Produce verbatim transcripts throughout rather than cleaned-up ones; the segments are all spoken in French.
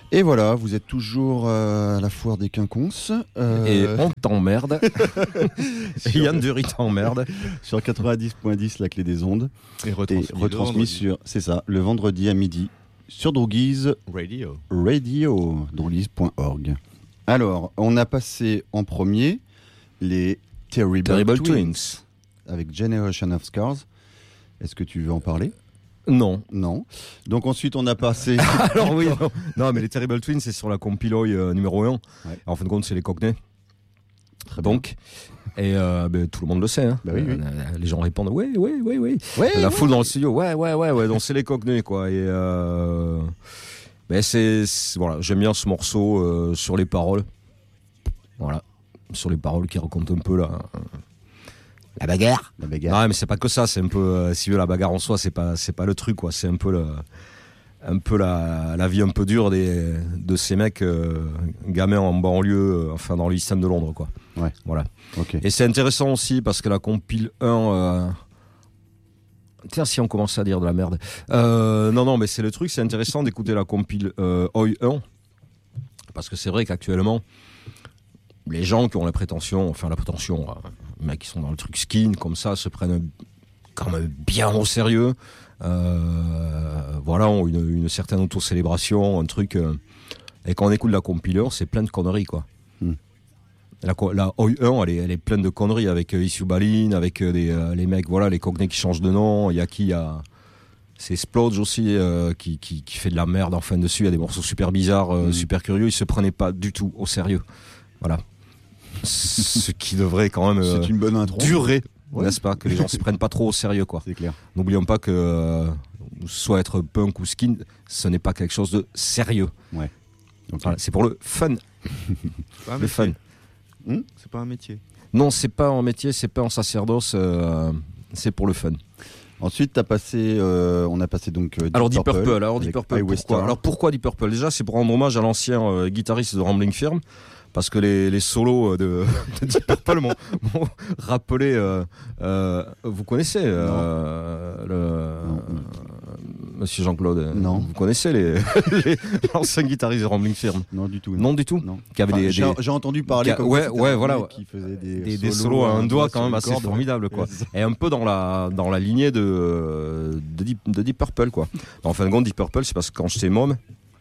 Et voilà, vous êtes toujours euh, à la foire des quinconces. Euh... Et on t'emmerde. sur... Yann Dury t'emmerde. Sur quatre-vingt-dix point dix, la clé des ondes. Et retransmis, et retransmis sur, c'est ça, le vendredi à midi, sur Droguise Radio. Radio, droguise point org. Alors, on a passé en premier les Terrible, Terrible Twins, Twins avec Generation of Scars. Est-ce que tu veux en parler ? Non. Non. Donc ensuite, on a passé... Alors oui, non. non, mais les Terrible Twins, c'est sur la compiloi euh, numéro un. Ouais. En fin de compte, c'est les Cockney. Très Donc, et euh, bah, tout le monde le sait. Hein. Bah oui, oui. Euh, les gens répondent, oui, oui, oui, oui. Ouais, la ouais. foule dans le studio, ouais, ouais, ouais, ouais. Donc c'est les Cockney, quoi. Et euh... bah, c'est, c'est voilà, j'aime bien ce morceau euh, sur les paroles. Voilà, sur les paroles qui racontent un peu la... La bagarre. La bagarre. Non, mais c'est pas que ça, c'est un peu, euh, si la bagarre en soi, c'est pas, c'est pas le truc, quoi. C'est un peu, le, un peu la, la vie un peu dure des, de ces mecs, euh, gamins en banlieue, euh, enfin dans le système de Londres, quoi. Ouais. Voilà. Okay. Et c'est intéressant aussi parce que la compile un, euh... tiens, si on commence à dire de la merde. Euh, non, non, mais c'est le truc, c'est intéressant d'écouter la compile euh, Oi un. Parce que c'est vrai qu'actuellement, les gens qui ont la prétention, enfin la prétention, euh, les mecs qui sont dans le truc skin, comme ça, se prennent quand même bien au sérieux. Euh, voilà, ont une, une certaine autocélébration, un truc. Euh, et quand on écoute la compileur, c'est plein de conneries, quoi. Mm. La, la Oi un, elle est, elle est pleine de conneries avec euh, Issue Balin, avec euh, les, euh, les mecs, voilà, les Cockney qui changent de nom. Il y a qui, il y a. C'est Splodge aussi euh, qui, qui, qui fait de la merde enfin dessus. Il y a des morceaux super bizarres, euh, mm. super curieux. Ils se prenaient pas du tout au sérieux. Voilà. Ce qui devrait quand même euh, c'est une bonne intro, durer, ouais. N'est-ce pas, que les gens se prennent pas trop au sérieux, quoi. C'est clair. N'oublions pas que euh, soit être punk ou skin, ce n'est pas quelque chose de sérieux. Ouais. Okay. Voilà, c'est pour le fun. Pas le fun. Hum c'est pas un métier. Non, c'est pas un métier, c'est pas un sacerdoce, euh, c'est pour le fun. Ensuite, t'as passé, euh, on a passé donc. Euh, Deep alors Deep Purple, Purple alors Deep Purple. Pourquoi alors pourquoi Deep Purple ? Déjà, c'est pour rendre hommage à l'ancien euh, guitariste de Rambling Firm. Parce que les, les solos de, de Deep Purple m'ont, m'ont rappelé. Euh, euh, vous connaissez euh, le, non. Euh, Monsieur Jean-Claude. Non. Vous connaissez les, les l'ancien guitariste de Rambling Firm ? Non du tout. Non, non du tout. Non. Qui avait enfin, des, j'ai, des, j'ai entendu parler. Qui, comme ouais, ça, ouais, voilà. Qui faisait des, des, solos, des solos à un doigt quand même assez corde, formidable, quoi. Ouais, et un peu dans la dans la lignée de de Deep, de Deep Purple, quoi. En fin de compte, Deep Purple, c'est parce que quand j'étais môme,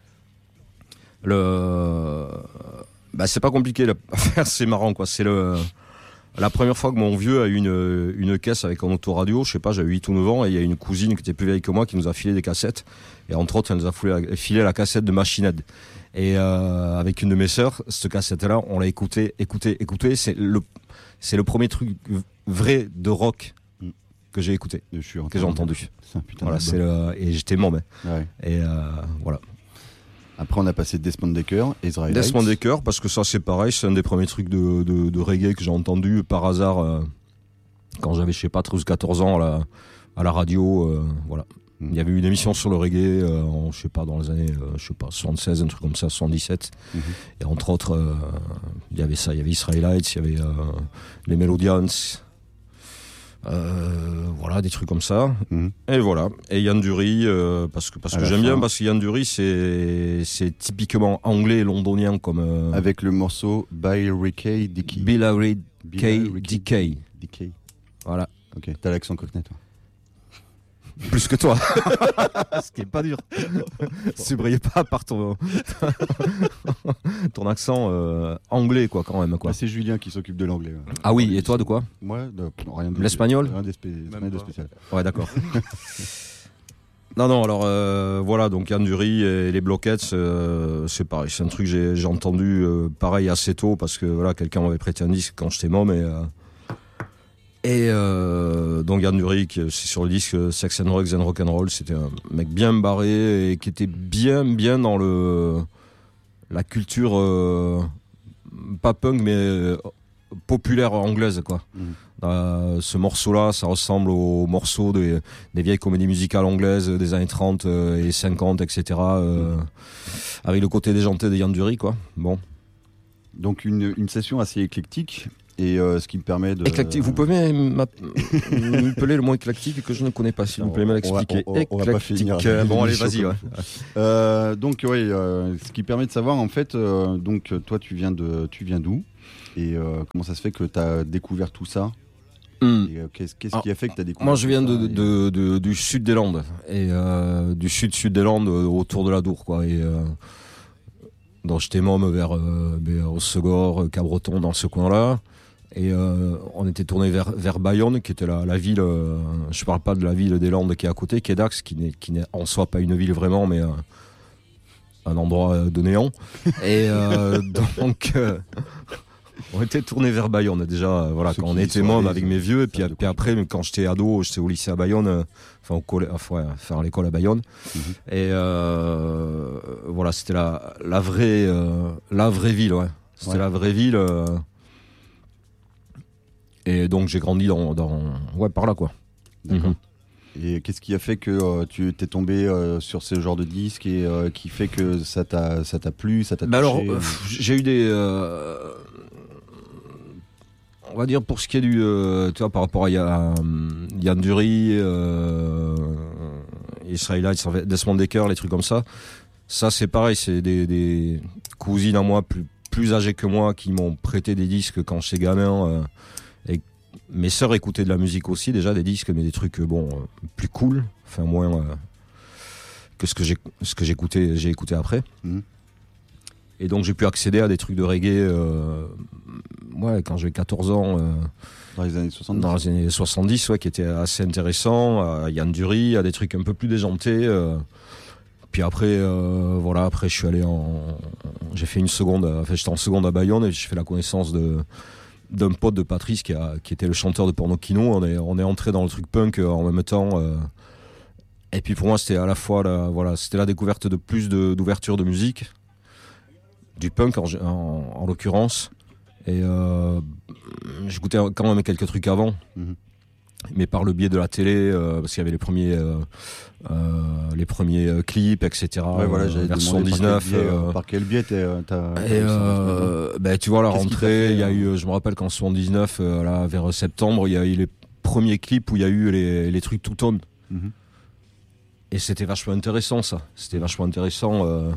le bah c'est pas compliqué à faire, c'est marrant, quoi. C'est le la première fois que mon vieux a eu une une caisse avec un autoradio, je sais pas, j'avais huit ou neuf ans, et il y a une cousine qui était plus vieille que moi qui nous a filé des cassettes, et entre autres elle nous a filé, filé la cassette de Machine Head. Et euh, avec une de mes sœurs, cette cassette-là, on l'a écoutée, écoutée, écoutée. C'est le c'est le premier truc vrai de rock que j'ai écouté, que j'ai entendu. C'est un putain voilà, c'est le, et j'étais môme. Ouais. Et euh, voilà. Après, on a passé Desmond Decker, Israel. Desmond Decker, parce que ça, c'est pareil, c'est un des premiers trucs de, de, de reggae que j'ai entendu par hasard euh, quand j'avais, je sais pas, treize ou quatorze ans à la, à la radio. Euh, voilà. Mm. Il y avait une émission sur le reggae, euh, en, je sais pas, dans les années, euh, je sais pas, soixante-seize, un truc comme ça, soixante-dix-sept. Mm-hmm. Et entre autres, euh, il y avait ça, il y avait Israelites, il y avait euh, les Melodians. Euh, voilà, des trucs comme ça. Mmh. Et voilà. Et Yann Dury, euh, parce que, parce que j'aime fin. bien, parce que Yann Dury, c'est, c'est typiquement anglais, londonien, comme. Euh... Avec le morceau By Ricky Dickey. Bill K. Dickey. Dickey. Voilà. Ok, t'as l'accent cockney, toi. Plus que toi. Ce qui est pas dur. Tu brillais pas par ton, ton accent euh, anglais, quoi, quand même, quoi. Ah, c'est Julien qui s'occupe de l'anglais. Ouais. Ah oui, et toi, de quoi ? Moi, de, rien de l'espagnol ? Rien de, spé- rien de spécial. Ouais, d'accord. non, non, alors, euh, voilà, donc Yann Dury et les Blockheads, euh, c'est pareil. C'est un truc que j'ai, j'ai entendu, euh, pareil, assez tôt, parce que, voilà, quelqu'un m'avait prêté un disque quand j'étais môme, et... Euh, Et euh, donc Yann Dury, c'est sur le disque Sex and Drugs and Rock'n'Roll, c'était un mec bien barré et qui était bien bien dans le la culture euh, pas punk mais euh, populaire anglaise, quoi. Mmh. Euh, ce morceau-là, ça ressemble au morceau des, des vieilles comédies musicales anglaises des années trente et cinquante, et cetera. Euh, mmh. Avec le côté déjanté de Yann Dury, quoi. Bon. Donc une, une session assez éclectique. Et euh, ce qui me permet de. Éclectique. Vous pouvez m'appeler le mot éclectique que je ne connais pas, s'il vous plaît, me l'expliquer. On va, on, on va pas finir. Bon, allez, vas-y. Ouais. Euh, donc, oui, euh, ce qui permet de savoir, en fait, euh, donc, toi, tu viens de, tu viens d'où et euh, comment ça se fait que tu as découvert tout ça? Mm. Et, euh, qu'est-ce, qu'est-ce qui a fait que tu as découvert Moi, je viens de, ça, de, de, de, du sud des Landes, et euh, du sud-sud des Landes, euh, autour de la Dour, quoi. Et, euh, donc, j'étais môme vers, euh, vers Hossegor, Cabreton, dans ce coin-là. Et euh, on était tourné vers, vers Bayonne, qui était la, la ville, euh, je parle pas de la ville des Landes qui est à côté, qui est Dax, qui n'est, qui n'est en soi pas une ville vraiment, mais euh, un endroit de néant. Et euh, donc, euh, on était tourné vers Bayonne déjà, euh, voilà, Ceux quand on qui était sont môme allés, avec ça- mes vieux, et puis, ça de puis après, quand j'étais ado, j'étais au lycée à Bayonne, euh, enfin, au collè- enfin, ouais, faire l'école à Bayonne. Mhm. Et euh, voilà, c'était la, la, vraie, euh, la vraie ville, ouais. C'était Ouais. la vraie ville. euh, Et donc j'ai grandi dans, dans ouais par là quoi. D'accord. Mhm. Et qu'est-ce qui a fait que euh, tu t'es tombé euh, sur ce genre de disque et euh, qui fait que ça t'a, ça t'a plu, ça t'a Bah touché alors euh, j'ai eu des euh, on va dire pour ce qui est du euh, tu vois par rapport à Ya- Yann Dury, euh, Israel Lights, Desmond Decker, les trucs comme ça. Ça c'est pareil, c'est des, des cousines à moi plus plus âgées que moi qui m'ont prêté des disques quand j'étais gamin. Euh, et mes sœurs écoutaient de la musique aussi, déjà des disques, mais des trucs bon euh, plus cool, enfin moins euh, que ce que j'ai ce que j'écoutais j'ai écouté après. Mhm. Et donc j'ai pu accéder à des trucs de reggae euh, ouais, quand j'avais quatorze ans euh, Dans les années soixante-dix. dans les années soixante-dix, ouais, qui étaient assez intéressants, à Yann Dury, à des trucs un peu plus déjantés. Euh, puis après, euh, voilà, après je suis allé en, j'ai fait une seconde, enfin j'étais en seconde à Bayonne et j'ai fait la connaissance de d'un pote de Patrice qui, a, qui était le chanteur de Pornokino. On est, on est entré dans le truc punk euh, en même temps. Euh, et puis pour moi, c'était à la fois la, voilà, c'était la découverte de plus de, d'ouverture de musique, du punk en, en, en l'occurrence. Et euh, j'écoutais quand même quelques trucs avant. Mhm. Mais par le biais de la télé, euh, parce qu'il y avait les premiers, euh, euh, les premiers euh, clips, et cetera. Ouais, voilà, euh, j'avais vers demandé soixante-dix-neuf. par quel biais, euh, euh, par quel biais t'es, euh, t'as, t'as et réussi à rentrer dedans. euh, ben, tu vois, la Qu'est-ce qui t'a rentrée, fait, il y a euh, eu, euh, je me rappelle qu'en soixante-dix-neuf, euh, là, vers septembre, il y a eu les premiers clips où il y a eu les, les trucs tout on. Mhm. Et c'était vachement intéressant, ça. C'était vachement intéressant euh,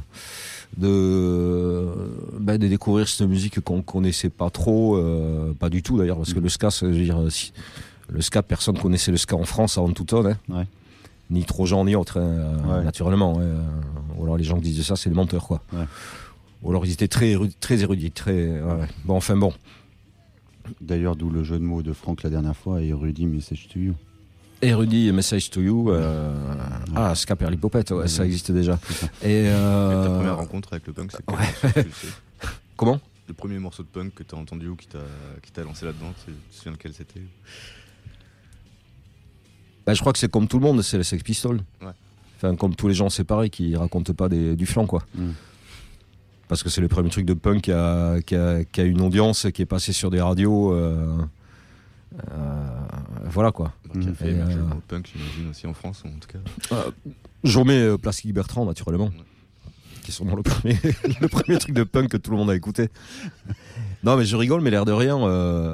de, ben, de découvrir cette musique qu'on connaissait pas trop, euh, pas du tout d'ailleurs, parce que Mhm. le ska, c'est- je veux dire, si, le ska, personne connaissait le ska en France avant tout on, hein. Ouais. Ni trop gens, ni autres, hein, euh, Ouais. naturellement. Hein, euh, ou alors les gens qui disaient ça, c'est des menteurs, quoi. Ouais. Ou alors ils étaient très érudits, très érudits, très. Ouais. Bon, enfin bon. D'ailleurs, d'où le jeu de mots de Franck la dernière fois, et Rudy Message to You. Érudit, Message to You. Euh... Ah, Ska Perlipopette, ouais, ça existe déjà. Et. Et Euh... ta première rencontre avec le punk, c'est quoi Ouais. tu le sais Comment? Le premier morceau de punk que t'as entendu ou qui t'a, qui t'a lancé là-dedans, tu te souviens lequel c'était? Bah, je crois que c'est comme tout le monde, c'est les Sex Pistols. Ouais. Enfin, comme tous les gens, c'est pareil, qui racontent pas des, du flan, quoi. Mm. Parce que c'est le premier truc de punk qui a, qui a, qui a une audience, qui est passé sur des radios. Euh, euh, voilà, quoi. Bah, qui a Mhm. fait Et, émerger euh, le punk, j'imagine, aussi en France, ou en tout cas. Je remets euh, Plastic Bertrand, naturellement. Ouais. Qui est sûrement le premier, le premier truc de punk que tout le monde a écouté. Non, mais je rigole, mais l'air de rien, euh,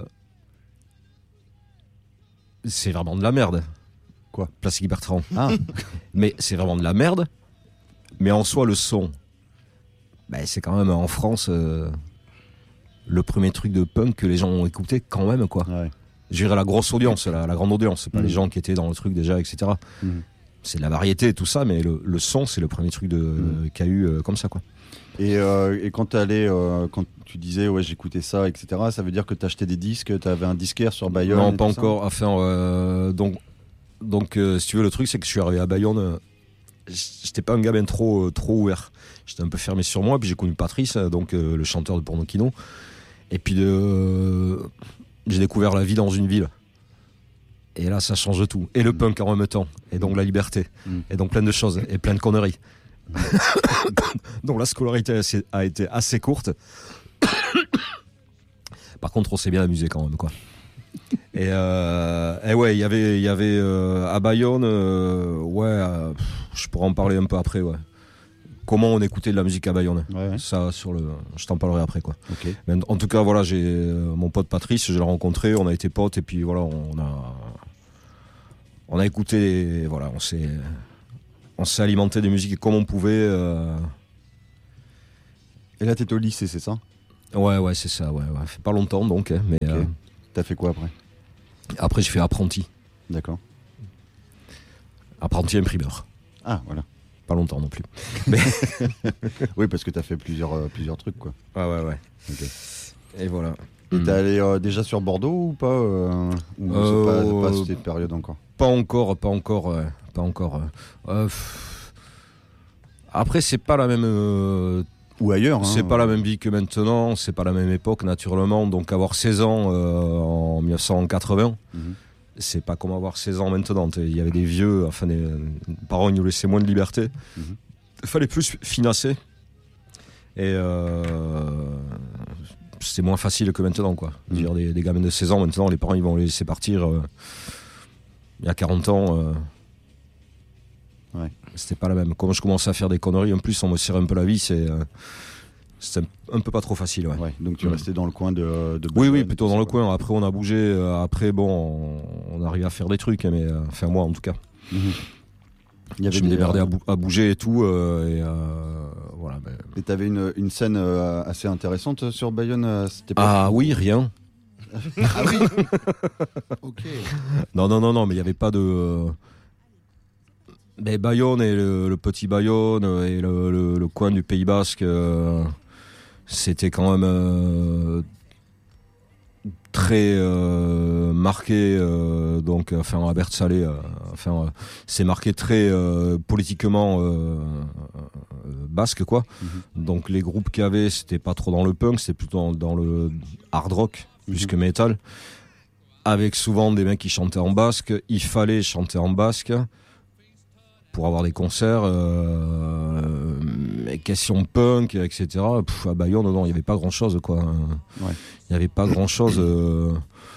c'est vraiment de la merde. Quoi? Plastic Bertrand. Ah, Mais c'est vraiment de la merde. Mais en soi, le son, ben, c'est quand même en France euh, le premier truc de punk que les gens ont écouté quand même, quoi. ouais. Je dirais la grosse audience, la, la grande audience. C'est pas Mhm. les gens qui étaient dans le truc déjà, et cetera. Mhm. C'est de la variété et tout ça, mais le, le son, c'est le premier truc de, Mhm. qu'il y a eu euh, comme ça, quoi. Et, euh, et quand, t'allais, euh, quand tu disais, ouais, j'écoutais ça, et cetera, ça veut dire que t'achetais des disques, t'avais un disquaire sur Bayonne? Non, et pas tout ça encore. Enfin, euh, donc, donc euh, si tu veux, le truc, c'est que je suis arrivé à Bayonne. euh, J'étais pas un gars ben trop, euh, trop ouvert. J'étais un peu fermé sur moi. Puis j'ai connu Patrice, euh, donc euh, le chanteur de Pornokino. Et puis euh, j'ai découvert la vie dans une ville. Et là, ça change tout. Et le Mm. punk en même temps. Et donc la liberté. Mm. Et donc plein de choses. Et plein de conneries. Donc la scolarité assez- a été assez courte. Par contre, on s'est bien amusé quand même, quoi. Et, euh, et ouais, il y avait, il y avait euh, à Bayonne, euh, ouais, euh, pff, je pourrais en parler un peu après, ouais. comment on écoutait de la musique à Bayonne. Ouais, ouais. Ça, sur le, je t'en parlerai après, quoi. Ok. Mais en tout cas, voilà, j'ai euh, mon pote Patrice, je l'ai rencontré, on a été potes et puis voilà, on a, on a écouté, et voilà, on s'est, on s'est alimenté de musique comme on pouvait. Euh... Et là, t'étais au lycée, c'est ça? Ouais, ouais, c'est ça, ouais, ouais. Fait pas longtemps donc, hein, mais Ok. euh, T'as fait quoi après? après j'ai fait apprenti, D'accord. apprenti imprimeur. Ah, voilà. Pas longtemps non plus. Oui, parce que t'as fait plusieurs, euh, plusieurs trucs, quoi. Ouais, ouais, ouais. Ok. Et voilà. Et t'es allé euh, déjà sur Bordeaux ou pas euh, Ou Euh, c'est pas, pas cette période encore? Pas encore, pas encore, euh, pas encore. euh. Euh, pff. Après, c'est pas la même. euh, Ou ailleurs, hein, C'est pas la euh, même vie que maintenant, c'est pas la même époque naturellement. Donc avoir seize ans euh, en mille neuf cent quatre-vingts, mhm. c'est pas comme avoir seize ans maintenant. Il y avait des vieux, enfin des les parents ils nous laissaient moins de liberté. Mhm. Il fallait plus financer et euh, c'est moins facile que maintenant quoi. Je veux dire, des, des gamins de seize ans maintenant, les parents ils vont les laisser partir. Euh, il y a quarante ans. Euh, Ouais. C'était pas la même. Comme je commençais à faire des conneries, en plus on me serrait un peu la vie, c'est euh, c'est un, un peu pas trop facile. Ouais. Ouais, donc tu Mhm. restais dans le coin de, de Oui, oui, Bayonne, plutôt tout dans ça, le quoi. coin. Après on a bougé. euh, Après bon, on, on arrivait à faire des trucs, mais euh, enfin moi en tout cas. Mhm. Il y avait Je me des, démerdais euh, à, bou- à bouger et tout. euh, et euh, voilà. ben. Et t'avais une, une scène euh, assez intéressante sur Bayonne à cette époque? Ah oui, rien. Ah oui. Ok. Non, non, non, non, mais il n'y avait pas de. euh, Mais Bayonne et le, le petit Bayonne et le, le- le coin du Pays Basque, euh, c'était quand même euh, très euh, marqué. euh, donc, enfin, Albert Salé, euh, enfin, euh, c'est marqué très euh, politiquement euh, euh, basque, quoi. Mhm. Donc, les groupes qu'il y avait, c'était pas trop dans le punk, c'était plutôt dans, dans le hard rock plus Mhm. que metal. Avec souvent des mecs qui chantaient en basque. Il fallait chanter en basque pour avoir des concerts. Euh, mais question punk, et cetera. Pff, à Bayonne, non, il n'y avait pas grand-chose, quoi. Ouais. Il n'y avait pas grand-chose. euh,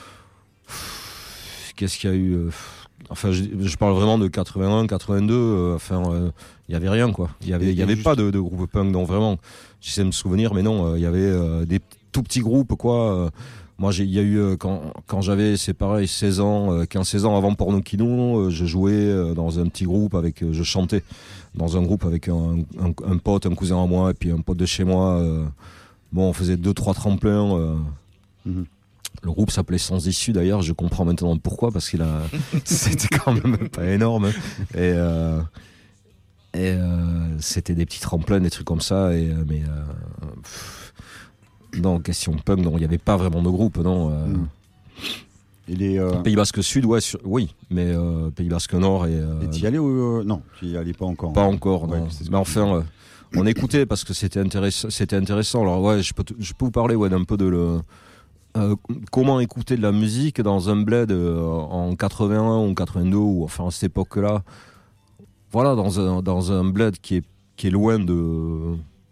Qu'est-ce qu'il y a eu euh, Enfin, je, je parle vraiment de quatre-vingt-un, quatre-vingt-deux. euh, Enfin, euh, il n'y avait rien, quoi. Il n'y avait, Et- il y et avait juste- pas de, de groupe punk, non, vraiment. J'essaie de me souvenir, mais non, euh, il y avait euh, des tout petits groupes, quoi. euh, Moi, j'ai- il y a eu, euh, quand, quand j'avais, c'est pareil, seize ans, euh, quinze seize ans avant Pornokino, euh, je jouais euh, dans un petit groupe avec, euh, je chantais dans un groupe avec un, un, un pote, un cousin à moi, et puis un pote de chez moi. euh, bon, on faisait deux, trois tremplins. euh, Mhm. Le groupe s'appelait Sans Issue d'ailleurs, je comprends maintenant pourquoi, parce qu'il a, c'était quand même pas énorme. Et, euh, et euh, c'était des petits tremplins, des trucs comme ça, et, euh, mais. Euh, pff, non, question punk, non, il n'y avait pas vraiment de groupe, non. euh, Mhm. Et les. euh, Pays Basque Sud, ouais, sur- oui, mais euh, Pays Basque Nord et. euh, et t'y allais ou euh, non? Tu y allais pas encore. pas encore, Ouais, non. c'est ce que Mais tu enfin, euh, on écoutait parce que c'était intéressant. C'était intéressant. Alors ouais, je peux, te- je peux vous parler ouais, d'un peu de le. euh, comment écouter de la musique dans un bled euh, en quatre-vingt-un ou quatre-vingt-deux ou enfin à cette époque-là. Voilà, dans un dans un bled qui est qui est loin de.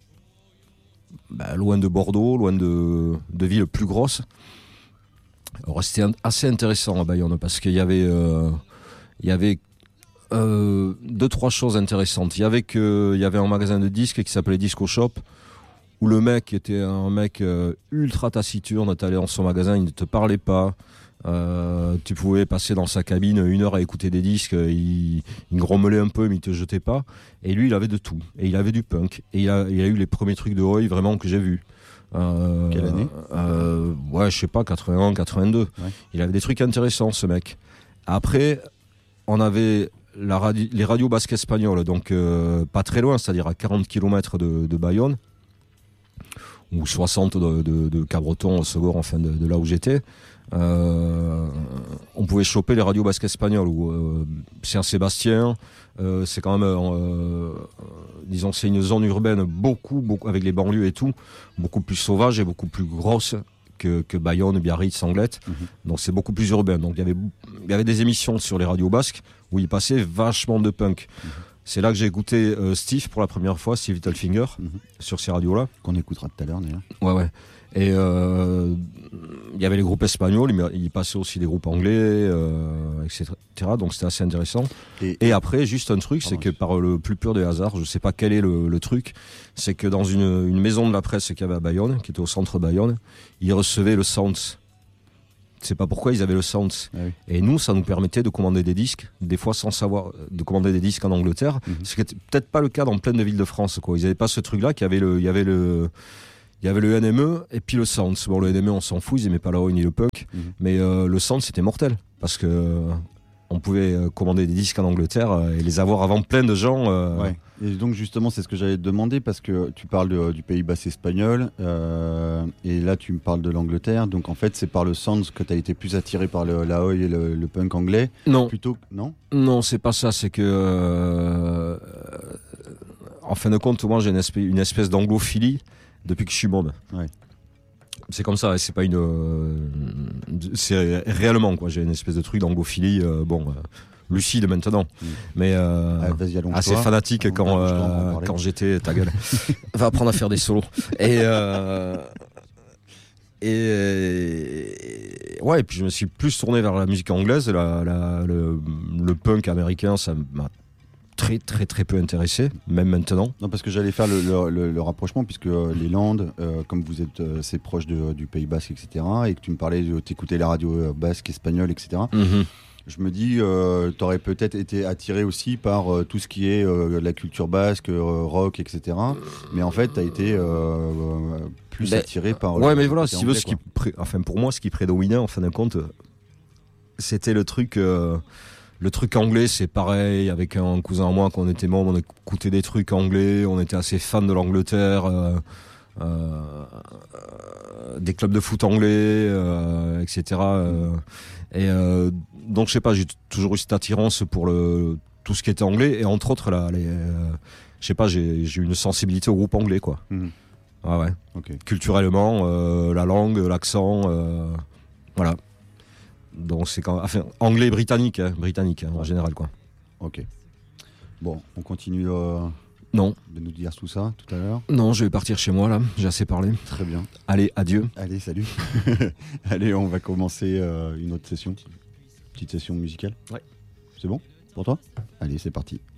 Bah, loin de Bordeaux, loin de, de villes plus grosses. Alors, c'était un- assez intéressant à Bayonne parce qu'il y avait, euh, il y avait euh, deux, trois choses intéressantes. Il y avait, que, il y avait un magasin de disques qui s'appelait Disco Shop où le mec était un mec euh, ultra taciturne. T'allais dans son magasin, il ne te parlait pas. Euh, tu pouvais passer dans sa cabine une heure à écouter des disques, il, il grommelait un peu mais il te jetait pas, et lui il avait de tout, et il avait du punk, et il a, il a eu les premiers trucs de Oi vraiment que j'ai vus. Euh, Quelle année euh, ouais, je sais pas, quatre-vingt-un, quatre-vingt-deux. Ouais. Il avait des trucs intéressants ce mec. Après on avait la radi- les radios basques espagnoles, donc euh, pas très loin, c'est-à-dire à quarante kilomètres de, de Bayonne ou soixante de, de, de Cabreton, Segor, enfin de, de là où j'étais. Euh, on pouvait choper les radios basques espagnoles ou euh, Saint-Sébastien, euh, c'est quand même euh, euh, disons c'est une zone urbaine beaucoup, beaucoup avec les banlieues et tout, beaucoup plus sauvage et beaucoup plus grosse que, que Bayonne, Biarritz, Sanglette. Mhm. Donc c'est beaucoup plus urbain. Donc il y avait il y avait des émissions sur les radios basques où il passait vachement de punk. C'est là que j'ai écouté euh, Steve pour la première fois, Steve Littlefinger, Mhm. sur ces radios-là. Qu'on écoutera tout à l'heure d'ailleurs. Ouais, ouais. Et euh, il y avait les groupes espagnols, il il passait aussi des groupes anglais, euh, et cetera. Donc c'était assez intéressant. Et, Et après, juste un truc, c'est Pardon. que par le plus pur des hasards, je sais pas quel est le, le truc, c'est que dans une, une maison de la presse qu'il y avait à Bayonne, qui était au centre Bayonne, ils recevaient le Sounds. Je sais pas pourquoi ils avaient le Sounds. Ah oui. Et nous, ça nous permettait de commander des disques, des fois sans savoir, de commander des disques en Angleterre. Mhm. Ce qui n'était peut-être pas le cas dans plein de villes de France, quoi. Ils n'avaient pas ce truc-là, qu'il y avait le, il y avait le, il y avait le N M E et puis le Sounds. Bon, le N M E, on s'en fout, ils aimaient pas la oi ni le punk. Mhm. Mais euh, le Sounds, c'était mortel. Parce que euh, on pouvait euh, commander des disques en Angleterre euh, et les avoir avant plein de gens. euh, Ouais. Et donc justement, c'est ce que j'allais te demander parce que tu parles de- du Pays Basque espagnol euh, et là tu me parles de l'Angleterre. Donc en fait, c'est par le sounds que tu as été plus attiré par le, la oi et le, le punk anglais Non, plutôt que non. non, c'est pas ça. C'est que, euh, en fin de compte, moi, j'ai une espèce, une espèce d'anglophilie depuis que je suis môme. Ouais. C'est comme ça. C'est pas une, euh, c'est réellement quoi. J'ai une espèce de truc d'anglophilie. euh, bon. euh, lucide maintenant, Mm. mais euh, Ah, vas-y, allonge-toi. assez fanatique Allonge-toi, quand, allonge-toi, on va en euh, parler. quand j'étais ta gueule. Va apprendre à faire des solos. Et, euh, et ouais, et puis je me suis plus tourné vers la musique anglaise, la, la- le, le punk américain, ça m'a très très très peu intéressé, même maintenant. Non, parce que j'allais faire le, le- le- le rapprochement, puisque euh, les Landes, euh, comme vous êtes euh, assez proche de- du Pays Basque, et cetera, et que tu me parlais de t'écouter la radio euh, basque, espagnole, et cetera, je me dis, euh, tu aurais peut-être été attiré aussi par euh, tout ce qui est euh, la culture basque, euh, rock, et cetera. Mais en fait, tu as été euh, euh, plus Ben, attiré par. Ouais, le mais voilà, côté si tu veux, anglais, ce qui quoi. pré- enfin pour moi, ce qui prédominait en fin de compte, c'était le truc, euh, le truc anglais. C'est pareil avec un cousin à moi quand on était môme, on écoutait des trucs anglais, on était assez fan de l'Angleterre, euh, euh, euh, des clubs de foot anglais, euh, et cetera. euh, et euh, donc je sais pas, j'ai t- toujours eu cette attirance pour le tout ce qui était anglais et entre autres là, les, euh, je sais pas, j'ai j'ai une sensibilité au groupe anglais quoi. Mhm. Ah ouais. Ok. Culturellement, euh, la langue, l'accent, euh, voilà. Donc c'est quand, enfin, anglais britannique, hein, britannique hein, en général quoi. Ok. Bon, on continue euh, Non, de nous dire tout ça tout à l'heure. non, je vais partir chez moi là, j'ai assez parlé. Très bien. Allez, adieu. Allez, salut. Allez, on va commencer euh, une autre session. Petite session musicale. Ouais. C'est bon pour toi? Allez, c'est parti.